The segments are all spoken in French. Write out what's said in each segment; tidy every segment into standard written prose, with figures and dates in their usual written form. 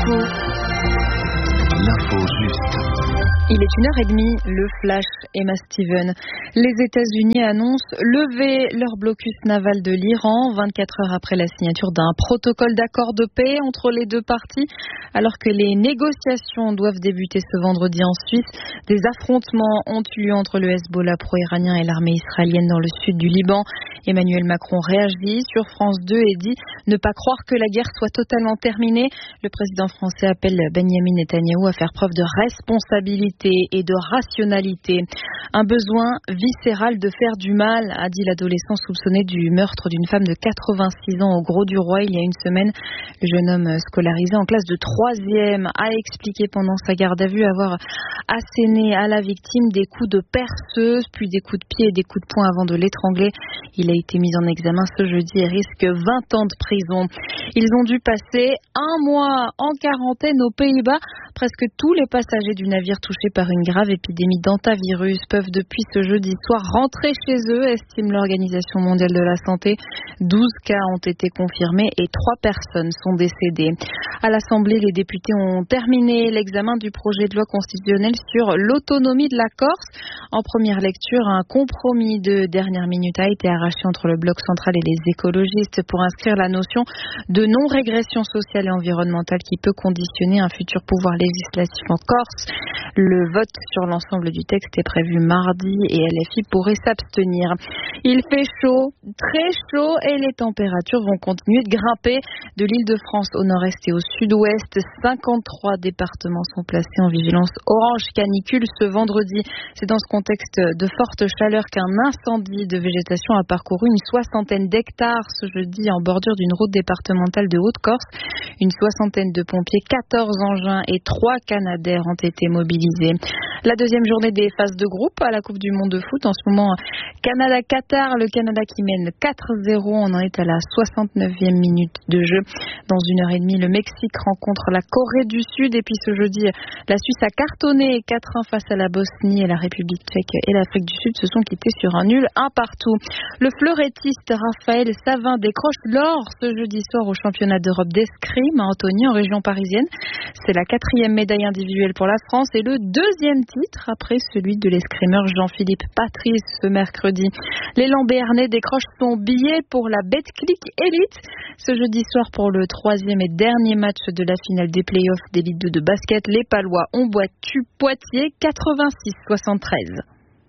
Info. L'info juste. Il est 1h30, le flash, Emma Steven. Les États-Unis annoncent lever leur blocus naval de l'Iran 24 heures après la signature d'un protocole d'accord de paix entre les deux parties. Alors que les négociations doivent débuter ce vendredi en Suisse, des affrontements ont eu lieu entre le Hezbollah pro-iranien et l'armée israélienne dans le sud du Liban. Emmanuel Macron réagit sur France 2 et dit ne pas croire que la guerre soit totalement terminée. Le président français appelle Benjamin Netanyahou à faire preuve de responsabilité et de rationalité. Un besoin viscéral de faire du mal, a dit l'adolescent soupçonné du meurtre d'une femme de 86 ans au Grau-du-Roi il y a une semaine. Le jeune homme scolarisé en classe de 3e a expliqué pendant sa garde à vue avoir asséné à la victime des coups de perceuse, puis des coups de pied et des coups de poing avant de l'étrangler. Il a été mis en examen ce jeudi et risque 20 ans de prison. Ils ont dû passer un mois en quarantaine aux Pays-Bas. Presque tous les passagers du navire touchés par une grave épidémie d'hantavirus peuvent depuis ce jeudi soir rentrer chez eux, estime l'Organisation mondiale de la santé. 12 cas ont été confirmés et 3 personnes sont décédées. À l'Assemblée, les députés ont terminé l'examen du projet de loi constitutionnel sur l'autonomie de la Corse. En première lecture, un compromis de dernière minute a été arraché entre le bloc central et les écologistes pour inscrire la notion de non-régression sociale et environnementale qui peut conditionner un futur pouvoir législatif en Corse. Le vote sur l'ensemble du texte est prévu mardi et LFI pourrait s'abstenir. Il fait chaud, très chaud, et les températures vont continuer de grimper de l'Île-de-France au nord-est et au sud-ouest. 53 départements sont placés en vigilance orange canicule ce vendredi. C'est dans ce contexte de forte chaleur qu'un incendie de végétation a parcouru une 60aine d'hectares ce jeudi en bordure d'une route départementale de Haute-Corse. Une 60aine de pompiers, 14 engins et 3 canadaires ont été mobilisés. La deuxième journée des phases de groupe à la Coupe du Monde de foot. En ce moment, Canada-Qatar, le Canada qui mène 4-0. On en est à la 69e minute de jeu. Dans 1h30, le Mexique rencontre la Corée du Sud. Et puis ce jeudi, la Suisse a cartonné 4-1 face à la Bosnie, et la République tchèque et l'Afrique du Sud se sont quittés sur un nul 1 partout. Le fleurettiste Raphaël Savin décroche l'or ce jeudi soir au championnat d'Europe d'escrime à Antony en région parisienne. C'est la 4e médaille individuelle pour la France et le 2e titre après celui de l'escrimeur Jean-Philippe Patrice ce mercredi. L'élan béarnais décroche son billet pour la Betclic Elite ce jeudi soir pour le 3e et dernier match de la finale des playoffs d'élite 2 de basket. Les Palois ont battu Poitiers 86-73.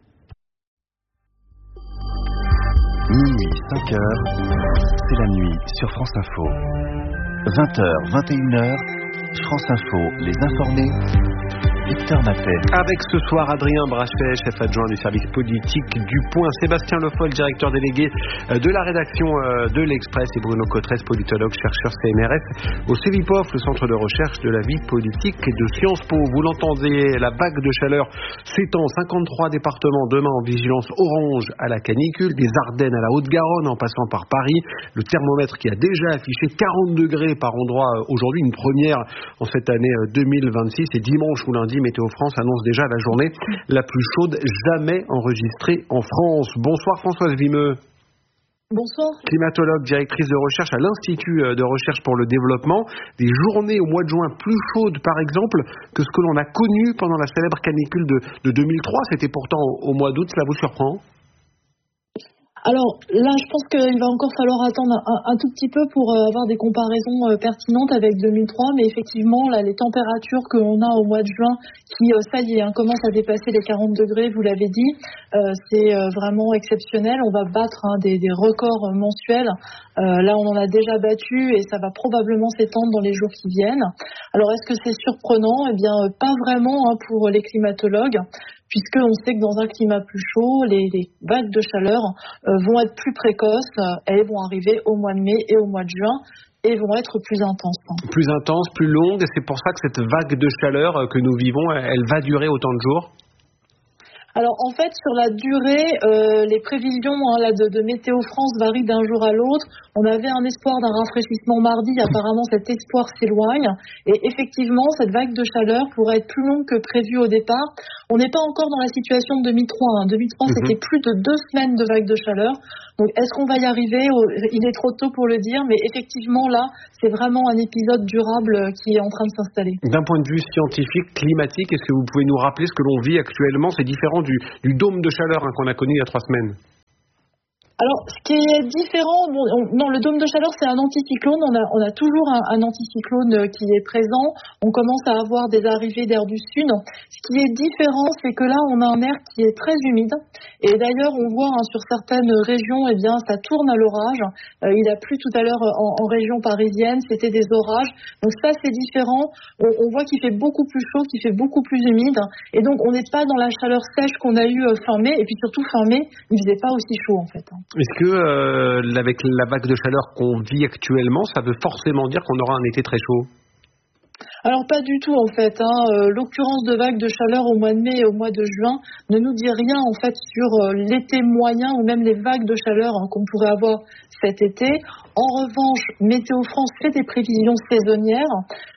Minuit, 5h, c'est la nuit sur France Info. 20h, 21h, France Info, les informés. Victor Maffay. Avec ce soir Adrien Brachet, chef adjoint du service politique du Point, Sébastien Le Foll, directeur délégué de la rédaction de l'Express, et Bruno Cotresse, politologue, chercheur CNRS au CEVIPOF, le centre de recherche de la vie politique et de Sciences Po. Vous l'entendez, la vague de chaleur s'étend. 53 départements demain en vigilance orange à la canicule, des Ardennes à la Haute-Garonne en passant par Paris. Le thermomètre qui a déjà affiché 40 degrés par endroit aujourd'hui, une première en cette année 2026, et dimanche ou lundi, Météo France annonce déjà la journée la plus chaude jamais enregistrée en France. Bonsoir Françoise Vimeux. Bonsoir. Climatologue, directrice de recherche à l'Institut de recherche pour le développement. Des journées au mois de juin plus chaudes, par exemple, que ce que l'on a connu pendant la célèbre canicule de 2003. C'était pourtant au mois d'août. Cela vous surprend ? Alors là, je pense qu'il va encore falloir attendre un tout petit peu pour avoir des comparaisons pertinentes avec 2003. Mais effectivement, là, les températures que l'on a au mois de juin, qui, ça y est, commencent à dépasser les 40 degrés, vous l'avez dit, c'est vraiment exceptionnel. On va battre des records mensuels. Là, on en a déjà battu et ça va probablement s'étendre dans les jours qui viennent. Alors, est-ce que c'est surprenant ? Eh bien, pas vraiment pour les climatologues, puisqu'on sait que dans un climat plus chaud, les vagues de chaleur vont être plus précoces, elles vont arriver au mois de mai et au mois de juin et vont être plus intenses. Plus intenses, plus longues, et c'est pour ça que cette vague de chaleur que nous vivons, elle va durer autant de jours ? Alors en fait, sur la durée, les prévisions de Météo France varient d'un jour à l'autre. On avait un espoir d'un rafraîchissement mardi, apparemment cet espoir s'éloigne. Et effectivement, cette vague de chaleur pourrait être plus longue que prévu au départ. On n'est pas encore dans la situation de 2003. 2003, c'était plus de 2 semaines de vague de chaleur. Donc est-ce qu'on va y arriver ? Il est trop tôt pour le dire, mais effectivement là, c'est vraiment un épisode durable qui est en train de s'installer. D'un point de vue scientifique, climatique, est-ce que vous pouvez nous rappeler ce que l'on vit actuellement ? C'est différent du dôme de chaleur qu'on a connu il y a 3 semaines. Alors, ce qui est différent, non, le dôme de chaleur, c'est un anticyclone. On a toujours un anticyclone qui est présent. On commence à avoir des arrivées d'air du sud. Ce qui est différent, c'est que là, on a un air qui est très humide. Et d'ailleurs, on voit sur certaines régions, ça tourne à l'orage. Il a plu tout à l'heure en région parisienne, c'était des orages. Donc ça, c'est différent. On voit qu'il fait beaucoup plus chaud, qu'il fait beaucoup plus humide. Et donc, on n'est pas dans la chaleur sèche qu'on a eue fin mai. Et puis surtout, fin mai, il faisait pas aussi chaud, en fait. Est-ce que, avec la vague de chaleur qu'on vit actuellement, ça veut forcément dire qu'on aura un été très chaud ? Alors pas du tout en fait. L'occurrence de vagues de chaleur au mois de mai et au mois de juin ne nous dit rien en fait sur l'été moyen ou même les vagues de chaleur qu'on pourrait avoir cet été. En revanche, Météo France fait des prévisions saisonnières.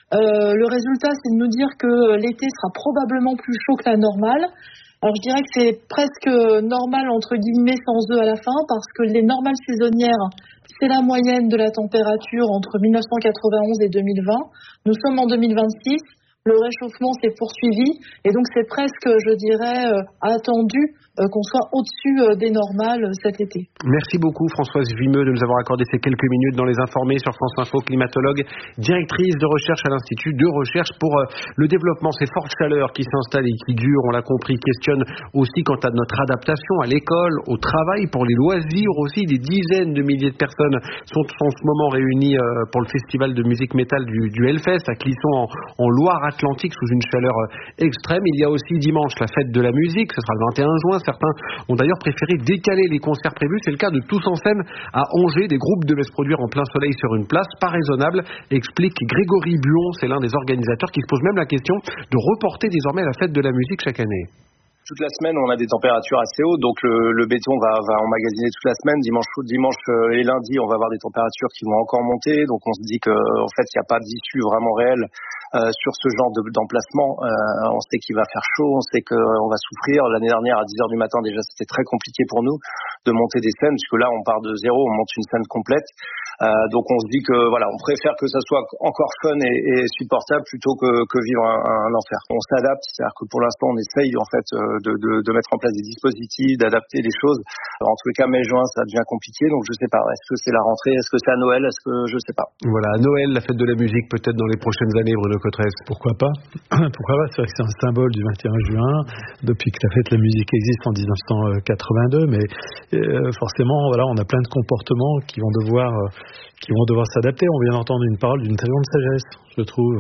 Le résultat, c'est de nous dire que l'été sera probablement plus chaud que la normale. Alors je dirais que c'est presque normal entre guillemets sans eux à la fin parce que les normales saisonnières, c'est la moyenne de la température entre 1991 et 2020. Nous sommes en 2026, le réchauffement s'est poursuivi et donc c'est presque, je dirais, attendu qu'on soit au-dessus des normales cet été. Merci beaucoup Françoise Vimeux de nous avoir accordé ces quelques minutes dans Les Informés sur France Info, climatologue, directrice de recherche à l'Institut de recherche pour le développement. Ces fortes chaleurs qui s'installent et qui durent, on l'a compris, questionnent aussi quant à notre adaptation à l'école, au travail, pour les loisirs aussi. Des dizaines de milliers de personnes sont en ce moment réunies pour le festival de musique métal du Hellfest à Clisson en Loire-Atlantique sous une chaleur extrême. Il y a aussi dimanche la fête de la musique, ce sera le 21 juin. Certains ont d'ailleurs préféré décaler les concerts prévus. C'est le cas de Tous en scène à Angers. Des groupes devaient se produire en plein soleil sur une place. Pas raisonnable, explique Grégory Buon. C'est l'un des organisateurs qui se pose même la question de reporter désormais la fête de la musique chaque année. Toute la semaine, on a des températures assez hautes, donc le béton va emmagasiner toute la semaine. Dimanche et lundi, on va avoir des températures qui vont encore monter. Donc on se dit que en fait, il n'y a pas d'issue vraiment réelle sur ce genre d'emplacement. On sait qu'il va faire chaud, on sait qu'on va souffrir. L'année dernière, à 10h du matin, déjà, c'était très compliqué pour nous de monter des scènes, puisque là, on part de zéro, on monte une scène complète. Donc on se dit que voilà, on préfère que ça soit encore fun et supportable plutôt que vivre un enfer. On s'adapte, c'est-à-dire que pour l'instant, on essaye en fait de mettre en place des dispositifs, d'adapter les choses. Alors, en tous les cas, mai-juin, ça devient compliqué, donc je sais pas. Est-ce que c'est la rentrée, est-ce que c'est à Noël, est-ce que je sais pas. Voilà, à Noël, la fête de la musique, peut-être dans les prochaines années, Bruno Cotresse. Pourquoi pas ? Pourquoi pas ? C'est vrai que c'est un symbole du 21 juin, depuis que la fête de la musique existe en 1982, mais forcément, voilà, on a plein de comportements qui vont devoir s'adapter. On vient d'entendre une parole d'une très grande sagesse, je trouve.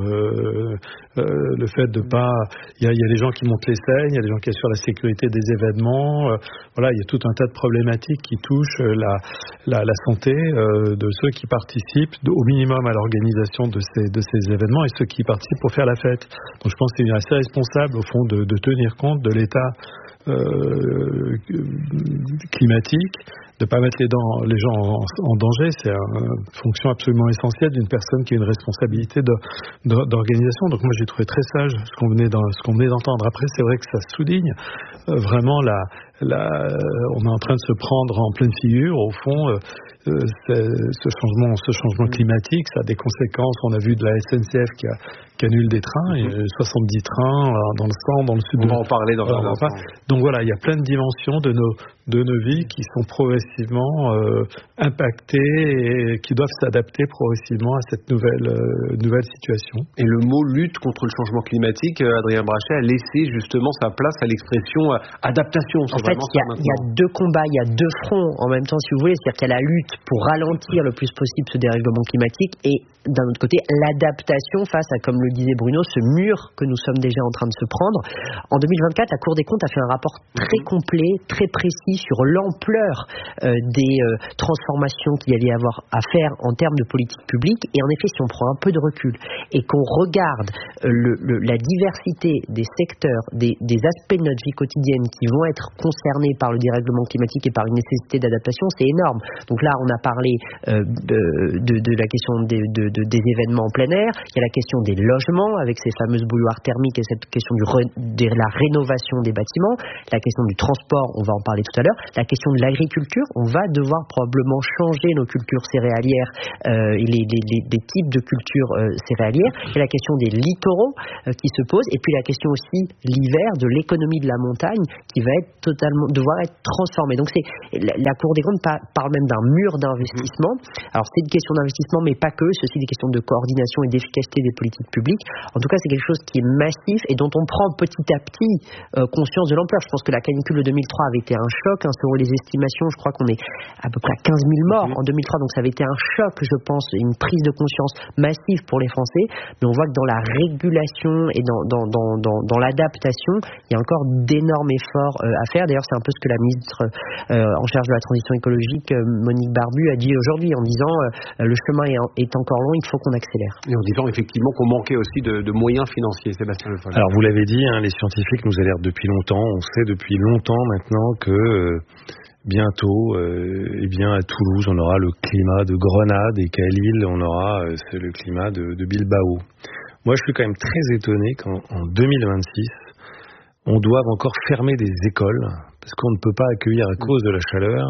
Le fait de pas, il y a des gens qui montent les scènes, il y a des gens qui assurent la sécurité des événements. Voilà, il y a tout un tas de problématiques qui touchent la santé de ceux qui participent au minimum à l'organisation de ces événements et ceux qui participent pour faire la fête. Donc je pense que c'est assez responsable au fond de tenir compte de l'état climatique, de ne pas mettre les gens en danger. C'est une fonction absolument essentielle d'une personne qui a une responsabilité d'organisation. Donc moi j'ai trouvé très sage ce qu'on venait d'entendre. Après c'est vrai que ça souligne vraiment on est en train de se prendre en pleine figure au fond ce changement climatique. Ça a des conséquences. On a vu de la SNCF qui annule des trains, et 70 trains dans le centre, dans le sud. On va en parler dans un instant. Donc voilà, il y a plein de dimensions de nos vies qui sont progressivement impactées et qui doivent s'adapter progressivement à cette nouvelle situation. Et le mot lutte contre le changement climatique, Adrien Brachet a laissé justement sa place à l'expression adaptation. En fait, il y a deux combats, il y a deux fronts en même temps, si vous voulez. C'est-à-dire qu'il y a la lutte pour ralentir le plus possible ce dérèglement climatique et d'un autre côté, l'adaptation face à, comme le disait Bruno, ce mur que nous sommes déjà en train de se prendre. En 2024, la Cour des comptes a fait un rapport très complet, très précis sur l'ampleur des transformations qu'il y allait avoir à faire en termes de politique publique. Et en effet, si on prend un peu de recul et qu'on regarde la diversité des secteurs, des aspects de notre vie quotidienne qui vont être concernés par le dérèglement climatique et par une nécessité d'adaptation, c'est énorme. Donc là, on a parlé de la question des événements en plein air, il y a la question des logements avec ces fameuses bouilloires thermiques et cette question de la rénovation des bâtiments, la question du transport, on va en parler tout à l'heure, la question de l'agriculture, on va devoir probablement changer nos cultures céréalières et les types de cultures céréalières, et la question des littoraux qui se pose, et puis la question aussi l'hiver de l'économie de la montagne qui va devoir être transformée. Donc la Cour des comptes parle même d'un mur d'investissement. Alors c'est une question d'investissement, mais pas que, c'est aussi des questions de coordination et d'efficacité des politiques publiques. En tout cas, c'est quelque chose qui est massif et dont on prend petit à petit conscience de l'ampleur. Je pense que la canicule de 2003 avait été un choc. Selon les estimations, je crois qu'on est à peu près à 15 000 morts en 2003. Donc ça avait été un choc, je pense, une prise de conscience massive pour les Français. Mais on voit que dans la régulation et dans l'adaptation, il y a encore d'énormes efforts à faire. D'ailleurs, c'est un peu ce que la ministre en charge de la transition écologique, Monique Barbu, a dit aujourd'hui en disant le chemin est encore long, il faut qu'on accélère. Et en disant effectivement qu'on manquait aussi de moyens financiers, Sébastien Le Foll. Alors vous l'avez dit, les scientifiques nous alertent depuis longtemps. On sait depuis longtemps maintenant que bientôt, à Toulouse, on aura le climat de Grenade et qu'à Lille, on aura le climat de Bilbao. Moi, je suis quand même très étonné qu'en 2026, on doive encore fermer des écoles parce qu'on ne peut pas accueillir à cause de la chaleur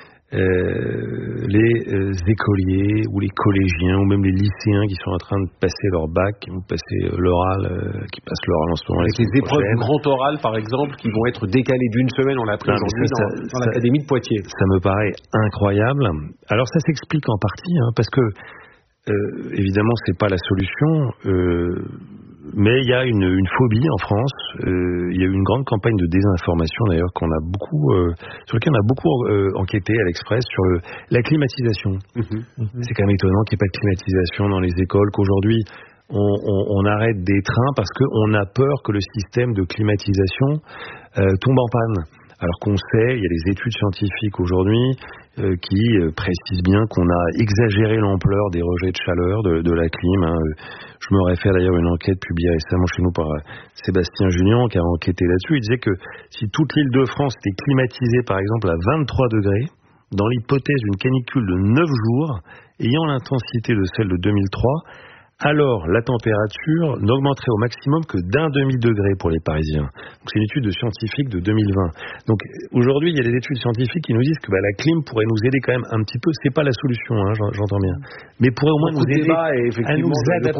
les écoliers ou les collégiens ou même les lycéens qui sont en train de passer leur bac, qui vont passer l'oral, qui passent l'oral en ce moment. Avec les épreuves du grand oral, par exemple, qui vont être décalées d'une semaine, on l'a appris aujourd'hui dans l'académie de Poitiers. Ça me paraît incroyable. Alors ça s'explique en partie, parce que évidemment c'est pas la solution. Mais il y a une phobie en France. Il y a eu une grande campagne de désinformation d'ailleurs sur laquelle on a beaucoup enquêté à l'Express sur la climatisation. C'est quand même étonnant qu'il n'y ait pas de climatisation dans les écoles, qu'aujourd'hui on arrête des trains parce qu'on a peur que le système de climatisation tombe en panne. Alors qu'on sait, il y a des études scientifiques aujourd'hui qui précisent bien qu'on a exagéré l'ampleur des rejets de chaleur de la clim. Je me réfère d'ailleurs à une enquête publiée récemment chez nous par Sébastien Junion qui a enquêté là-dessus. Il disait que si toute l'île de France était climatisée par exemple à 23 degrés, dans l'hypothèse d'une canicule de 9 jours, ayant l'intensité de celle de 2003, alors la température n'augmenterait au maximum que d'1 demi-degré pour les Parisiens. Donc c'est une étude de scientifique de 2020. Donc aujourd'hui, il y a des études scientifiques qui nous disent que la clim pourrait nous aider quand même un petit peu. C'est pas la solution, j'entends bien, mais pourrait au moins nous aider à nous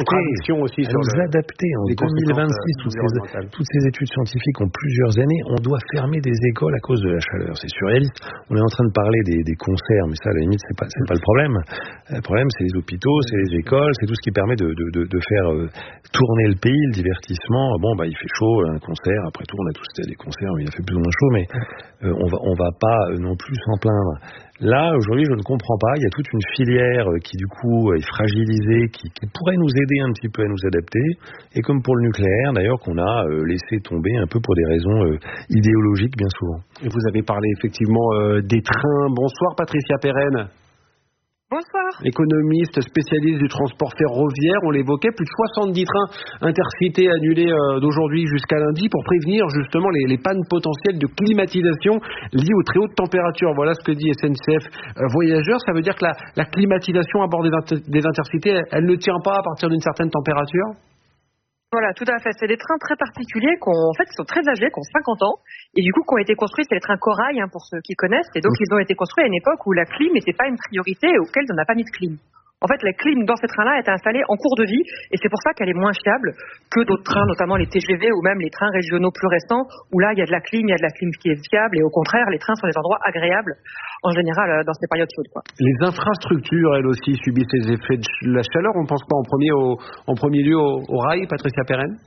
adapter. En 2026, toutes ces études scientifiques ont plusieurs années. On doit fermer des écoles à cause de la chaleur. C'est surréaliste. On est en train de parler des concerts, mais ça, à la limite, c'est pas le problème. Le problème, c'est les hôpitaux, c'est les écoles, c'est tout ce qui permet de faire tourner le pays, le divertissement. Il fait chaud, un concert, après tout on a tous été à des concerts où il a fait plus ou moins chaud, mais on va pas non plus s'en plaindre. Là aujourd'hui je ne comprends pas, il y a toute une filière qui du coup est fragilisée, qui pourrait nous aider un petit peu à nous adapter, et comme pour le nucléaire d'ailleurs qu'on a laissé tomber un peu pour des raisons idéologiques bien souvent. Et vous avez parlé effectivement des trains. Bonsoir Patricia Perren. Bonsoir. Économiste, spécialiste du transport ferroviaire, on l'évoquait, plus de 70 trains intercités annulés d'aujourd'hui jusqu'à lundi pour prévenir justement les pannes potentielles de climatisation liées aux très hautes températures. Voilà ce que dit SNCF Voyageurs. Ça veut dire que la climatisation à bord des intercités, elle ne tient pas à partir d'une certaine température ? Voilà, tout à fait. C'est des trains très particuliers qui sont très âgés, qui ont 50 ans. Et du coup, qui ont été construits, c'est les trains Corail, pour ceux qui connaissent. Et donc, ils ont été construits à une époque où la clim n'était pas une priorité et auquel on n'a pas mis de clim. En fait, la clim dans ces trains-là est installée en cours de vie et c'est pour ça qu'elle est moins fiable que d'autres trains, notamment les TGV ou même les trains régionaux plus récents où là, il y a de la clim qui est fiable et au contraire, les trains sont des endroits agréables en général dans ces périodes chaudes. Les infrastructures, elles aussi, subissent les effets de la chaleur. On ne pense pas en premier lieu au rail, Patricia Perren ?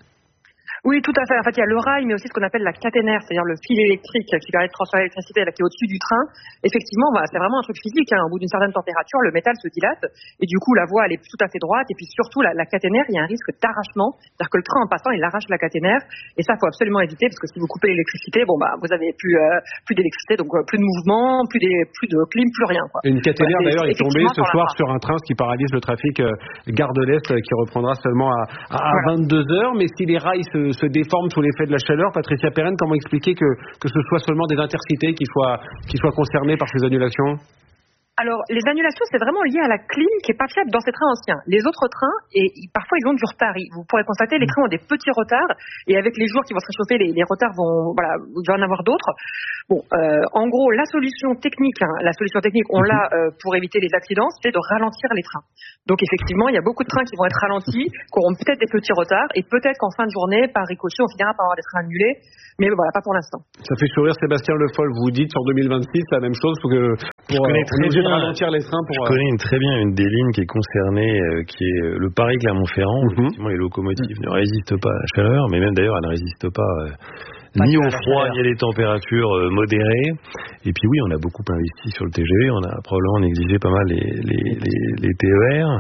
Oui, tout à fait. En fait, il y a le rail, mais aussi ce qu'on appelle la caténaire, c'est-à-dire le fil électrique qui permet de transférer l'électricité qui est au-dessus du train. Effectivement, c'est vraiment un truc physique. Au bout d'une certaine température, le métal se dilate et du coup, la voie elle est tout à fait droite. Et puis surtout, la caténaire, il y a un risque d'arrachement, c'est-à-dire que le train en passant, il arrache la caténaire. Et ça, faut absolument éviter parce que si vous coupez l'électricité, vous avez plus d'électricité, donc plus de mouvement, plus de clim, plus rien. Quoi. Une caténaire d'ailleurs est tombée ce soir sur un train, ce qui paralyse le trafic gare de l'Est, qui reprendra seulement à 22h. Mais si les rails se déforment sous l'effet de la chaleur, Patricia Perren, comment expliquer que ce soit seulement des intercités qui soient concernés par ces annulations? Alors, les annulations, c'est vraiment lié à la clim qui est pas fiable dans ces trains anciens. Les autres trains, parfois, ils ont du retard. Vous pourrez constater, les trains ont des petits retards. Et avec les jours qui vont se réchauffer, les retards il va y en avoir d'autres. En gros, la solution technique, on l'a pour éviter les accidents, c'est de ralentir les trains. Donc, effectivement, il y a beaucoup de trains qui vont être ralentis, qui auront peut-être des petits retards. Et peut-être qu'en fin de journée, par ricochet, on finira par avoir des trains annulés. Mais voilà, pas pour l'instant. Ça fait sourire Sébastien Le Foll. Vous dites sur 2026, la même chose pour ralentir les trains. Je connais très bien une des lignes qui est concernée, qui est le Paris-Clermont-Ferrand. Où effectivement, les locomotives ne résistent pas à la chaleur, mais même d'ailleurs, elles ne résistent pas ni au froid, ni à des températures modérées. Et puis oui, on a beaucoup investi sur le TGV, on a probablement négligé pas mal les TER.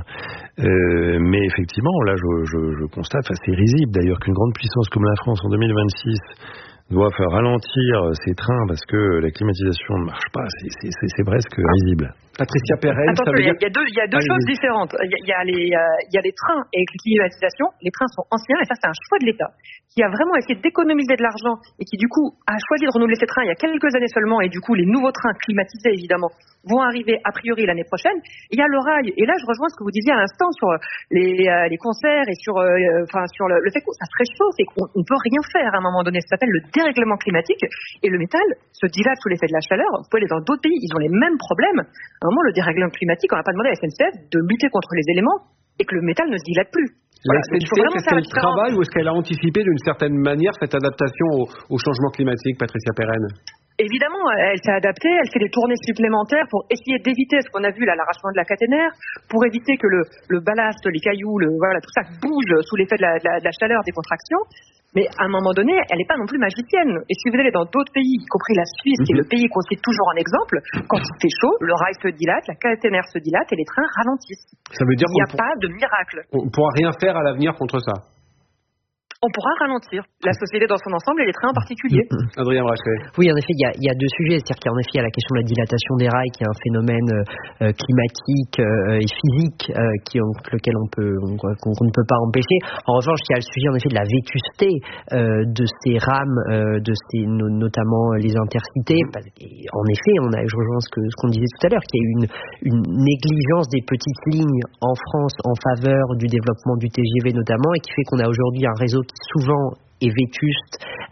Mais effectivement, là, je constate, c'est risible d'ailleurs qu'une grande puissance comme la France en 2026 doit faire ralentir ces trains parce que la climatisation ne marche pas, c'est presque risible. Patricia Perren, attention, il y a deux choses différentes. Il y a les trains avec les climatisations. Les trains sont anciens et ça c'est un choix de l'État qui a vraiment essayé d'économiser de l'argent et qui du coup a choisi de renouveler ces trains il y a quelques années seulement et du coup les nouveaux trains climatisés évidemment vont arriver a priori l'année prochaine. Il y a le rail et là je rejoins ce que vous disiez à l'instant sur les concerts et sur le fait que ça se réchauffe et qu'on peut rien faire à un moment donné. Ça s'appelle le dérèglement climatique et le métal se dilate sous l'effet de la chaleur. Vous pouvez aller dans d'autres pays, ils ont les mêmes problèmes. À un moment, le dérèglement climatique, on n'a pas demandé à la SNCF de lutter contre les éléments et que le métal ne se dilate plus. La SNCF, est-ce qu'elle travaille ou est-ce qu'elle a anticipé d'une certaine manière cette adaptation au changement climatique, Patricia Perren? Évidemment, elle s'est adaptée, elle fait des tournées supplémentaires pour essayer d'éviter ce qu'on a vu là, l'arrachement de la caténaire, pour éviter que le ballast, les cailloux, tout ça bouge sous l'effet de la chaleur des contractions. Mais à un moment donné, elle n'est pas non plus magicienne. Et si vous allez dans d'autres pays, y compris la Suisse, qui est le pays qu'on cite toujours en exemple, quand il fait chaud, le rail se dilate, la caténaire se dilate et les trains ralentissent. Ça veut dire qu'il n'y a pas de miracle. On ne pourra rien faire à l'avenir contre ça. On pourra ralentir la société dans son ensemble et les trains en particulier. Adrien Brachet. Oui, en effet, il y a deux sujets. C'est-à-dire qu'il y a en effet la question de la dilatation des rails, qui est un phénomène climatique et physique lequel qu'on ne peut pas empêcher. En revanche, il y a le sujet en effet de la vétusté de ces rames, notamment les intercités. Et en effet, je rejoins ce qu'on disait tout à l'heure, qu'il y a eu une négligence des petites lignes en France en faveur du développement du TGV notamment, et qui fait qu'on a aujourd'hui un réseau qui souvent est vétuste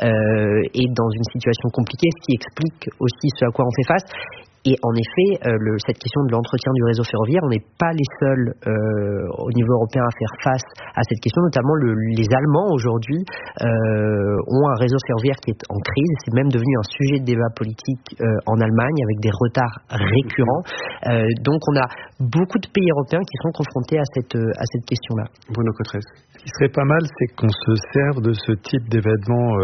et dans une situation compliquée, ce qui explique aussi ce à quoi on fait face. Et en effet, cette question de l'entretien du réseau ferroviaire, on n'est pas les seuls au niveau européen à faire face à cette question. Notamment, les Allemands aujourd'hui ont un réseau ferroviaire qui est en crise. C'est même devenu un sujet de débat politique en Allemagne avec des retards récurrents. Donc, on a beaucoup de pays européens qui sont confrontés à cette question-là. Bruno Cotresse. Ce qui serait pas mal, c'est qu'on se serve de ce type d'événement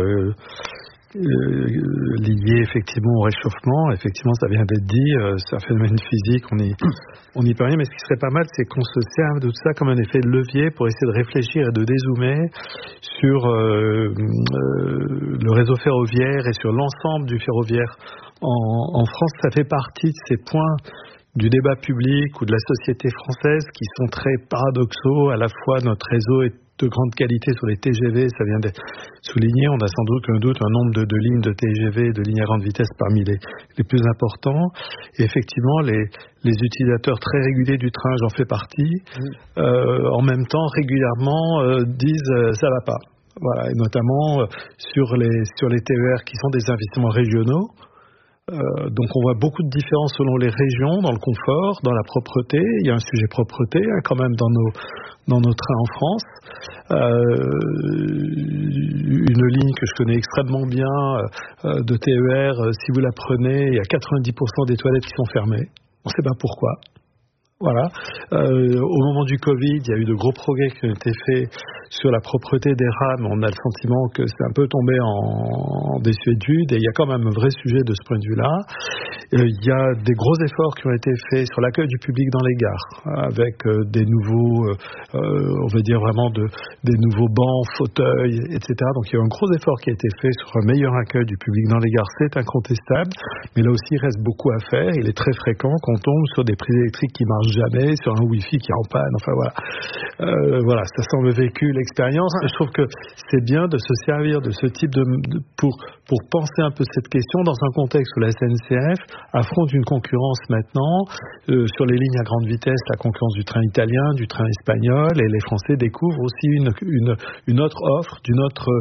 lié effectivement au réchauffement. Effectivement, ça vient d'être dit, c'est un phénomène physique, on n'y peut rien, mais ce qui serait pas mal, c'est qu'on se serve de tout ça comme un effet de levier pour essayer de réfléchir et de dézoomer sur le réseau ferroviaire et sur l'ensemble du ferroviaire. En France, ça fait partie de ces points du débat public ou de la société française qui sont très paradoxaux. À la fois, notre réseau est de grande qualité sur les TGV, ça vient d'être souligné. On a sans doute un nombre de lignes de TGV, de lignes à grande vitesse parmi les plus importants. Et effectivement, les utilisateurs très réguliers du train, j'en fais partie, en même temps, régulièrement disent ça va pas. Voilà, et notamment sur les TER qui sont des investissements régionaux. Donc on voit beaucoup de différences selon les régions, dans le confort, dans la propreté. Il y a un sujet propreté quand même dans nos trains en France. Une ligne que je connais extrêmement bien de TER, si vous la prenez, il y a 90% des toilettes qui sont fermées. On ne sait pas pourquoi. Voilà. Au moment du Covid, il y a eu de gros progrès qui ont été faits sur la propreté des rames, on a le sentiment que c'est un peu tombé en désuétude, et il y a quand même un vrai sujet de ce point de vue-là. Il y a des gros efforts qui ont été faits sur l'accueil du public dans les gares, avec des nouveaux, on va dire vraiment des nouveaux bancs, fauteuils, etc. Donc il y a un gros effort qui a été fait sur un meilleur accueil du public dans les gares, c'est incontestable, mais là aussi il reste beaucoup à faire. Il est très fréquent qu'on tombe sur des prises électriques qui marchent jamais, sur un wifi qui est en panne, enfin voilà. Voilà, ça semble vécu l'expérience, mais je trouve que c'est bien de se servir de ce type pour penser un peu cette question dans un contexte où la SNCF affronte une concurrence maintenant sur les lignes à grande vitesse, la concurrence du train italien, du train espagnol, et les Français découvrent aussi une autre offre d'une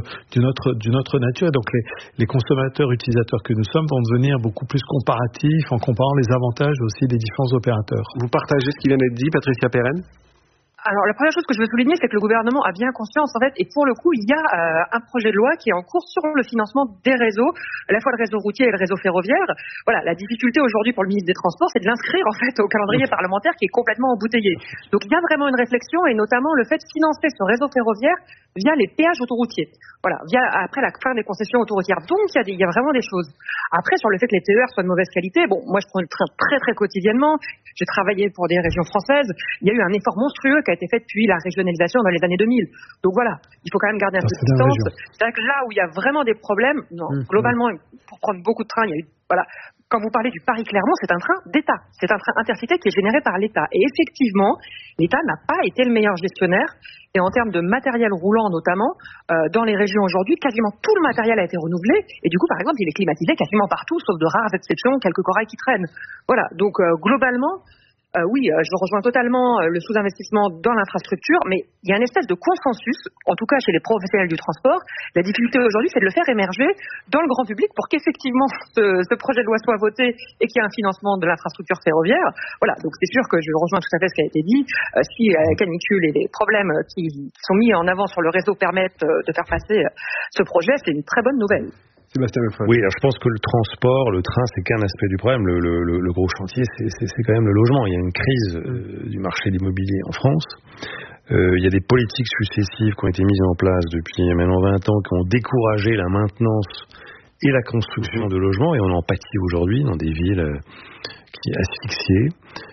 autre nature. Et donc les consommateurs, utilisateurs que nous sommes vont devenir beaucoup plus comparatifs en comparant les avantages aussi des différents opérateurs. Vous partagez ce qui vient d'être dit, Patricia Perren? Alors la première chose que je veux souligner, c'est que le gouvernement a bien conscience en fait, et pour le coup il y a un projet de loi qui est en cours sur le financement des réseaux, à la fois le réseau routier et le réseau ferroviaire. Voilà, la difficulté aujourd'hui pour le ministre des Transports, c'est de l'inscrire en fait au calendrier parlementaire qui est complètement embouteillé. Donc il y a vraiment une réflexion, et notamment le fait de financer ce réseau ferroviaire via les péages autoroutiers. Voilà, après la fin des concessions autoroutières. Donc il y a vraiment des choses. Après, sur le fait que les TER soient de mauvaise qualité, bon, moi je prends le train très très quotidiennement. J'ai travaillé pour des régions françaises. Il y a eu un effort monstrueux qui a été fait depuis la régionalisation dans les années 2000. Donc voilà, il faut quand même garder un peu de distance. C'est vrai que là où il y a vraiment des problèmes, globalement, pour prendre beaucoup de trains, il y a eu, voilà. Quand vous parlez du Paris-Clermont, c'est un train d'État. C'est un train intercité qui est généré par l'État. Et effectivement, l'État n'a pas été le meilleur gestionnaire. Et en termes de matériel roulant notamment, dans les régions aujourd'hui, quasiment tout le matériel a été renouvelé. Et du coup, par exemple, il est climatisé quasiment partout, sauf de rares exceptions, quelques corails qui traînent. Voilà, donc globalement... oui, je rejoins totalement le sous-investissement dans l'infrastructure, mais il y a une espèce de consensus, en tout cas chez les professionnels du transport. La difficulté aujourd'hui, c'est de le faire émerger dans le grand public pour qu'effectivement ce projet de loi soit voté et qu'il y ait un financement de l'infrastructure ferroviaire. Voilà, donc c'est sûr que je rejoins tout à fait ce qui a été dit. Si la canicule et les problèmes qui sont mis en avant sur le réseau permettent de faire passer ce projet, c'est une très bonne nouvelle. Oui, alors je pense que le transport, le train, c'est qu'un aspect du problème. Le gros chantier, c'est quand même le logement. Il y a une crise du marché de l'immobilier en France. Il y a des politiques successives qui ont été mises en place depuis maintenant 20 ans, qui ont découragé la maintenance et la construction de logements, et on en pâtit aujourd'hui dans des villes asphyxiées.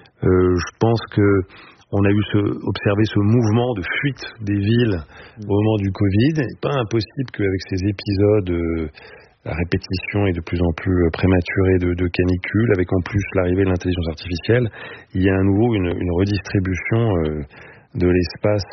Je pense que on a observé ce mouvement de fuite des villes au moment du Covid. Il n'est pas impossible qu'avec ces épisodes à répétition et de plus en plus prématurée de canicule, avec en plus l'arrivée de l'intelligence artificielle, il y a à nouveau une redistribution de l'espace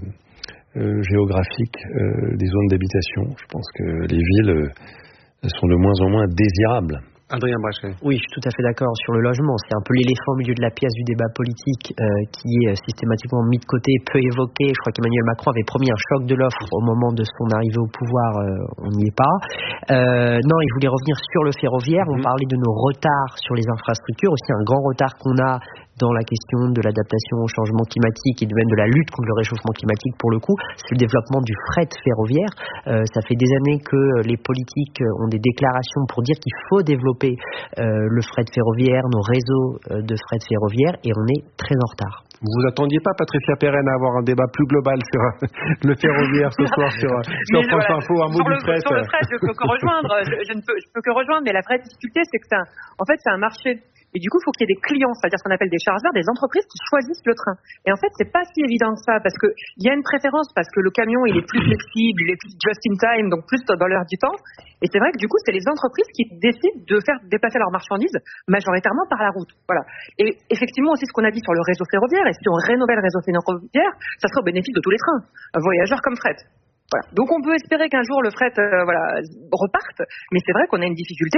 géographique des zones d'habitation. Je pense que les villes sont de moins en moins désirables. Adrien Brachet. Oui, je suis tout à fait d'accord sur le logement. C'est un peu l'éléphant au milieu de la pièce du débat politique qui est systématiquement mis de côté, peu évoqué. Je crois qu'Emmanuel Macron avait promis un choc de l'offre au moment de son arrivée au pouvoir. On n'y est pas. Non, il voulait revenir sur le ferroviaire. On parlait de nos retards sur les infrastructures. Aussi un grand retard qu'on a dans la question de l'adaptation au changement climatique et même de la lutte contre le réchauffement climatique pour le coup, c'est le développement du fret ferroviaire. Ça fait des années que les politiques ont des déclarations pour dire qu'il faut développer le fret ferroviaire, nos réseaux de fret ferroviaire, et on est très en retard. Vous attendiez pas, Patricia Perren, à avoir un débat plus global sur le ferroviaire ce soir sur France Info, un mot du fret. Sur le fret, je peux que rejoindre. Je peux que rejoindre, mais la vraie difficulté, c'est que c'est un marché. Et du coup, il faut qu'il y ait des clients, c'est-à-dire ce qu'on appelle des chargeurs, des entreprises qui choisissent le train. Et en fait, c'est pas si évident que ça, parce que il y a une préférence, parce que le camion, il est plus flexible, il est plus just in time, donc plus dans l'heure du temps. Et c'est vrai que du coup, c'est les entreprises qui décident de faire déplacer leurs marchandises majoritairement par la route. Voilà. Et effectivement aussi, ce qu'on a dit sur le réseau ferroviaire, et si on rénovait le réseau ferroviaire, ça serait au bénéfice de tous les trains, voyageurs comme fret. Voilà. Donc on peut espérer qu'un jour le fret reparte, mais c'est vrai qu'on a une difficulté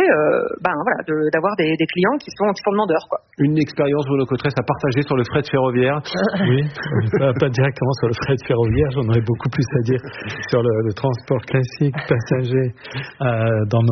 d'avoir des clients qui sont demandeurs, quoi. Une expérience, Bruno Cotresse, à partager sur le fret ferroviaire. Oui, pas directement sur le fret ferroviaire, j'en aurais beaucoup plus à dire sur le transport classique passager dans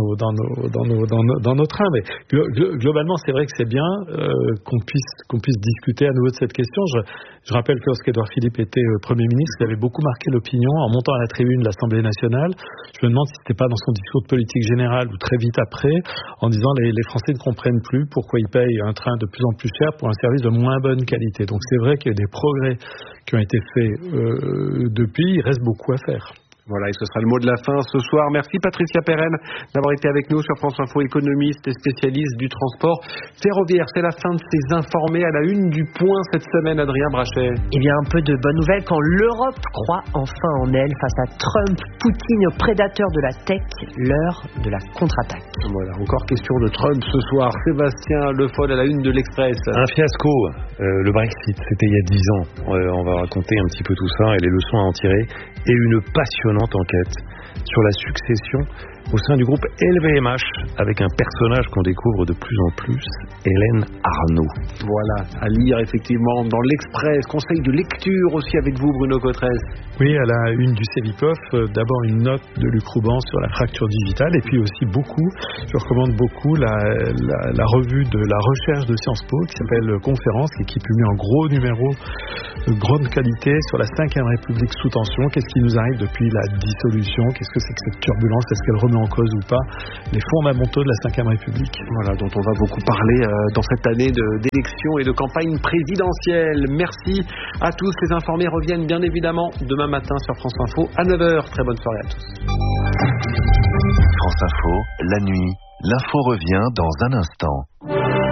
nos trains, mais globalement c'est vrai que c'est bien qu'on puisse discuter à nouveau de cette question. Je rappelle que lorsqu'Édouard Philippe était Premier ministre, il avait beaucoup marqué l'opinion en montant à la tribune une de l'Assemblée nationale. Je me demande si c'était pas dans son discours de politique générale ou très vite après, en disant les Français ne comprennent plus pourquoi ils payent un train de plus en plus cher pour un service de moins bonne qualité. Donc c'est vrai qu'il y a des progrès qui ont été faits depuis, il reste beaucoup à faire. Voilà, et ce sera le mot de la fin ce soir. Merci Patricia Perren d'avoir été avec nous sur France Info, économiste et spécialiste du transport ferroviaire. C'est la fin de ces informés à la une du Point cette semaine, Adrien Brachet. Eh bien, un peu de bonnes nouvelles quand l'Europe croit enfin en elle face à Trump, Poutine, prédateur de la tech, l'heure de la contre-attaque. Voilà, encore question de Trump ce soir. Sébastien Le Foll à la une de l'Express. Un fiasco, le Brexit, c'était il y a 10 ans. On va raconter un petit peu tout ça et les leçons à en tirer. Et une passionnante enquête sur la succession au sein du groupe LVMH avec un personnage qu'on découvre de plus en plus, Hélène Arnaud. Voilà, à lire effectivement dans l'Express. Conseil de lecture aussi avec vous, Bruno Cotresse. Oui, à la une du Cevipof, d'abord une note de Luc Rouban sur la fracture digitale et puis aussi je recommande beaucoup la revue de la recherche de Sciences Po qui s'appelle Conférence et qui publie un gros numéro de grande qualité sur la 5e République sous tension. Qu'est-ce qui nous arrive depuis la dissolution? Qu'est-ce que c'est que cette turbulence? Est-ce qu'elle remet en cause ou pas les fondamentaux de la 5e République? Voilà, dont on va beaucoup parler dans cette année d'élections et de campagne présidentielle. Merci à tous. Les informés reviennent bien évidemment demain matin sur France Info à 9h. Très bonne soirée à tous. France Info, la nuit, l'info revient dans un instant.